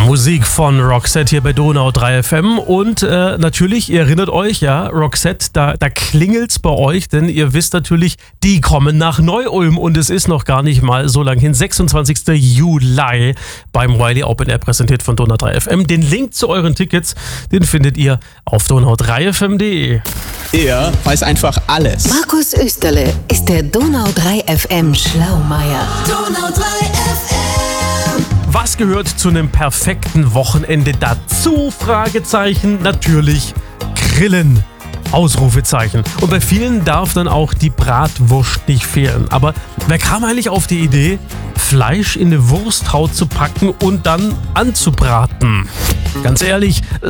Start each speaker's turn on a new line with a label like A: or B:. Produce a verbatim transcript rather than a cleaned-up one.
A: Musik von Roxette hier bei Donau drei F M und äh, natürlich, ihr erinnert euch, ja, Roxette, da, da klingelt's bei euch, denn ihr wisst natürlich, die kommen nach Neu-Ulm und es ist noch gar nicht mal so lang hin, sechsundzwanzigster Juli beim Wiley Open Air, präsentiert von Donau drei F M. Den Link zu euren Tickets, den findet ihr auf donau drei f m punkt de.
B: Er weiß einfach alles.
C: Markus Österle ist der Donau drei F M Schlaumeier.
D: Donau drei F M.
A: Was gehört zu einem perfekten Wochenende dazu? Fragezeichen. Natürlich Grillen. Ausrufezeichen. Und bei vielen darf dann auch die Bratwurst nicht fehlen. Aber wer kam eigentlich auf die Idee, Fleisch in eine Wursthaut zu packen und dann anzubraten? Ganz ehrlich,